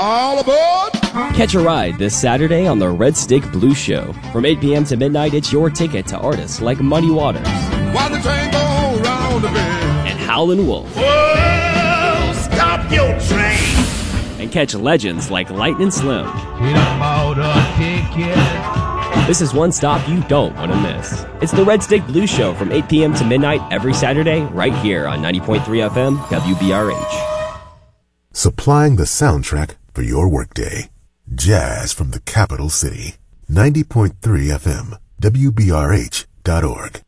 All aboard! Catch a ride this Saturday on the Red Stick Blues Show. From 8 p.m. to midnight, it's your ticket to artists like Muddy Waters. While the train goes round the bend. And Howlin' Wolf. Whoa, stop your train! And catch legends like Lightnin' Slim. This is one stop you don't want to miss. It's the Red Stick Blues Show from 8 p.m. to midnight every Saturday right here on 90.3 FM WBRH. Supplying the soundtrack for your workday. Jazz from the capital city. 90.3 FM WBRH.org.